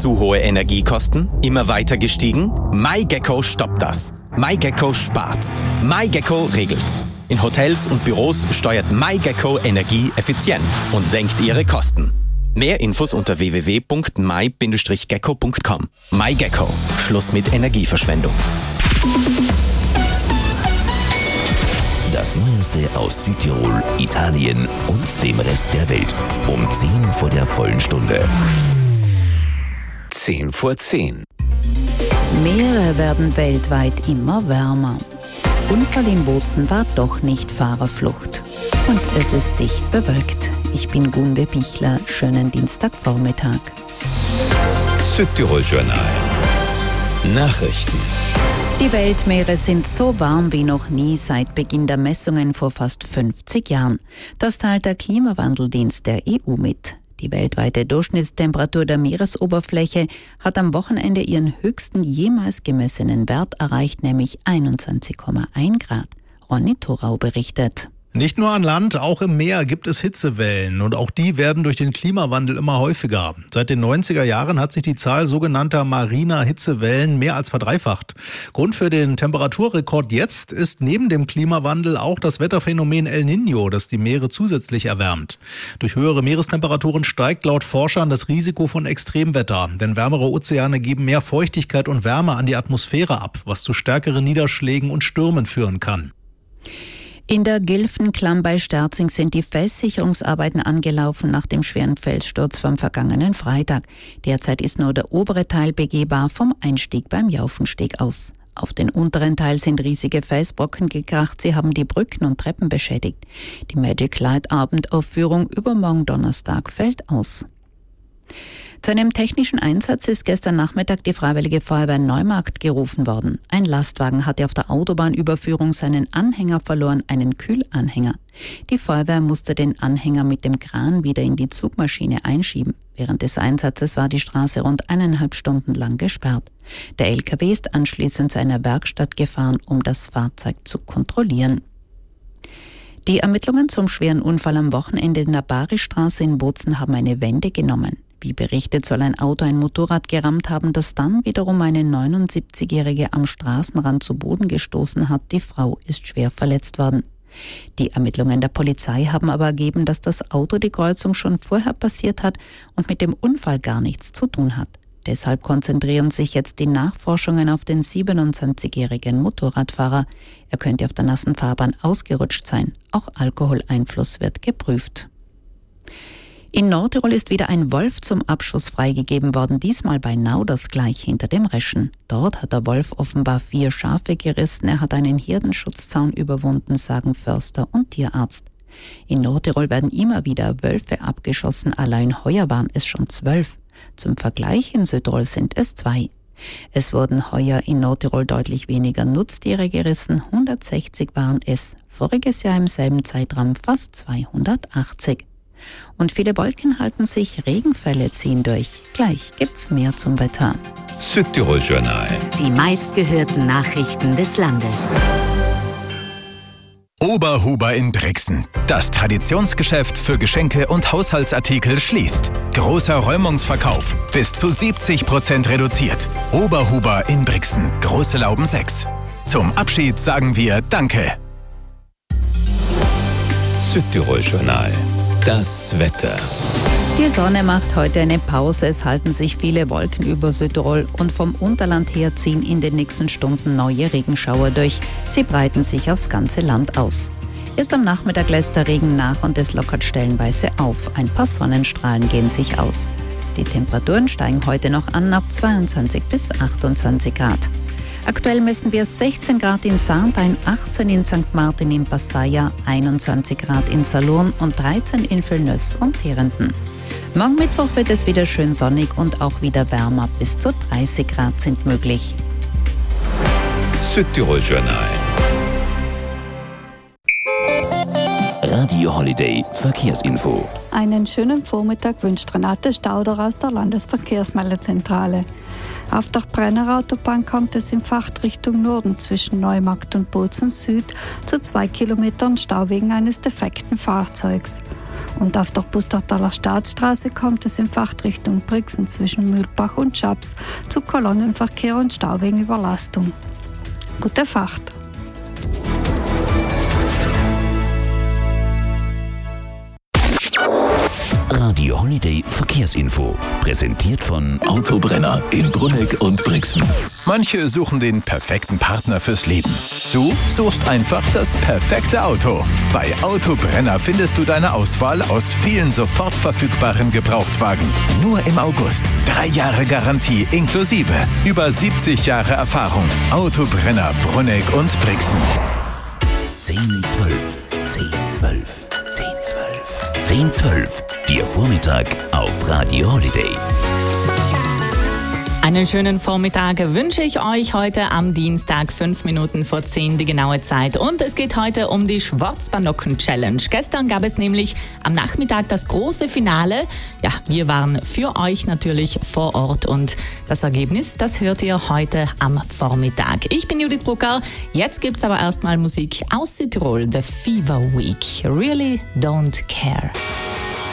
Zu hohe Energiekosten? Immer weiter gestiegen? MyGecko stoppt das. MyGecko spart. MyGecko regelt. In Hotels und Büros steuert MyGecko Energie effizient und senkt ihre Kosten. Mehr Infos unter www.my-gecko.com. MyGecko. Schluss mit Energieverschwendung. Das Neueste aus Südtirol, Italien und dem Rest der Welt. Um 10 vor der vollen Stunde. 10 vor 10. Meere werden weltweit immer wärmer. Unfall in Bozen war doch nicht Fahrerflucht. Und es ist dicht bewölkt. Ich bin Gunde Bichler. Schönen Dienstagvormittag. Südtirol Journal. Nachrichten. Die Weltmeere sind so warm wie noch nie seit Beginn der Messungen vor fast 50 Jahren. Das teilt der Klimawandeldienst der EU mit. Die weltweite Durchschnittstemperatur der Meeresoberfläche hat am Wochenende ihren höchsten jemals gemessenen Wert erreicht, nämlich 21,1 Grad. Ronny Thorau berichtet. Nicht nur an Land, auch im Meer gibt es Hitzewellen und auch die werden durch den Klimawandel immer häufiger. Seit den 90er Jahren hat sich die Zahl sogenannter mariner Hitzewellen mehr als verdreifacht. Grund für den Temperaturrekord jetzt ist neben dem Klimawandel auch das Wetterphänomen El Niño, das die Meere zusätzlich erwärmt. Durch höhere Meerestemperaturen steigt laut Forschern das Risiko von Extremwetter, denn wärmere Ozeane geben mehr Feuchtigkeit und Wärme an die Atmosphäre ab, was zu stärkeren Niederschlägen und Stürmen führen kann. In der Gilfenklamm bei Sterzing sind die Festsicherungsarbeiten angelaufen nach dem schweren Felssturz vom vergangenen Freitag. Derzeit ist nur der obere Teil begehbar vom Einstieg beim Jaufensteg aus. Auf den unteren Teil sind riesige Felsbrocken gekracht, sie haben die Brücken und Treppen beschädigt. Die Magic Light Abendaufführung übermorgen Donnerstag fällt aus. Zu einem technischen Einsatz ist gestern Nachmittag die Freiwillige Feuerwehr Neumarkt gerufen worden. Ein Lastwagen hatte auf der Autobahnüberführung seinen Anhänger verloren, einen Kühlanhänger. Die Feuerwehr musste den Anhänger mit dem Kran wieder in die Zugmaschine einschieben. Während des Einsatzes war die Straße rund 1,5 Stunden lang gesperrt. Der LKW ist anschließend zu einer Werkstatt gefahren, um das Fahrzeug zu kontrollieren. Die Ermittlungen zum schweren Unfall am Wochenende in der Baristraße in Bozen haben eine Wende genommen. Wie berichtet, soll ein Auto ein Motorrad gerammt haben, das dann wiederum eine 79-Jährige am Straßenrand zu Boden gestoßen hat. Die Frau ist schwer verletzt worden. Die Ermittlungen der Polizei haben aber ergeben, dass das Auto die Kreuzung schon vorher passiert hat und mit dem Unfall gar nichts zu tun hat. Deshalb konzentrieren sich jetzt die Nachforschungen auf den 27-jährigen Motorradfahrer. Er könnte auf der nassen Fahrbahn ausgerutscht sein. Auch Alkoholeinfluss wird geprüft. In Nordtirol ist wieder ein Wolf zum Abschuss freigegeben worden, diesmal bei Nauders gleich hinter dem Reschen. Dort hat der Wolf offenbar 4 Schafe gerissen, er hat einen Herdenschutzzaun überwunden, sagen Förster und Tierarzt. In Nordtirol werden immer wieder Wölfe abgeschossen, allein heuer waren es schon 12. Zum Vergleich in Südtirol sind es 2. Es wurden heuer in Nordtirol deutlich weniger Nutztiere gerissen, 160 waren es, voriges Jahr im selben Zeitraum fast 280. Und viele Wolken halten sich, Regenfälle ziehen durch. Gleich gibt's mehr zum Wetter. Südtirol Journal. Die meistgehörten Nachrichten des Landes. Oberhuber in Brixen. Das Traditionsgeschäft für Geschenke und Haushaltsartikel schließt. Großer Räumungsverkauf. Bis zu 70% reduziert. Oberhuber in Brixen. Große Lauben 6. Zum Abschied sagen wir Danke. Südtirol Journal. Das Wetter. Die Sonne macht heute eine Pause. Es halten sich viele Wolken über Südtirol und vom Unterland her ziehen in den nächsten Stunden neue Regenschauer durch. Sie breiten sich aufs ganze Land aus. Erst am Nachmittag lässt der Regen nach und es lockert stellenweise auf. Ein paar Sonnenstrahlen gehen sich aus. Die Temperaturen steigen heute noch an auf 22 bis 28 Grad. Aktuell messen wir 16 Grad in Sarntein, 18 in St. Martin im Passaia, 21 Grad in Salurn und 13 in Villeneuve und Terenden. Morgen Mittwoch wird es wieder schön sonnig und auch wieder wärmer. Bis zu 30 Grad sind möglich. Südtirol Journal. Radio Holiday Verkehrsinfo. Einen schönen Vormittag wünscht Renate Stauder aus der Landesverkehrsmeldezentrale. Auf der Brennerautobahn kommt es in Fahrtrichtung Norden zwischen Neumarkt und Bozen Süd zu 2 Kilometern Stau wegen eines defekten Fahrzeugs. Und auf der Pustertaler Staatsstraße kommt es in Fahrtrichtung Brixen zwischen Mühlbach und Schaps zu Kolonnenverkehr und Stau wegen Überlastung. Gute Fahrt! Radio Holiday Verkehrsinfo. Präsentiert von Autobrenner in Brunegg und Brixen. Manche suchen den perfekten Partner fürs Leben. Du suchst einfach das perfekte Auto. Bei Autobrenner findest du deine Auswahl aus vielen sofort verfügbaren Gebrauchtwagen. Nur im August. 3 Jahre Garantie inklusive. Über 70 Jahre Erfahrung. Autobrenner Brunegg und Brixen. 10, 12, 10, 12, 10, 12, 10, 12. Der Vormittag auf Radio Holiday. Einen schönen Vormittag wünsche ich euch heute am Dienstag, 5 Minuten vor 10 die genaue Zeit. Und es geht heute um die Schwarzbanocken-Challenge. Gestern gab es nämlich am Nachmittag das große Finale. Ja, wir waren für euch natürlich vor Ort und das Ergebnis, das hört ihr heute am Vormittag. Ich bin Judith Brucker. Jetzt gibt's aber erstmal Musik aus Südtirol, The Fever Week. Really Don't Care.